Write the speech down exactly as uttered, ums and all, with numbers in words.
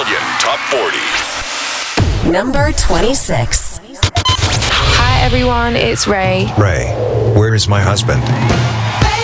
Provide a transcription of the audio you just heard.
Australian Top forty. Number twenty-six. Hi everyone, it's Ray. Ray, where is my husband?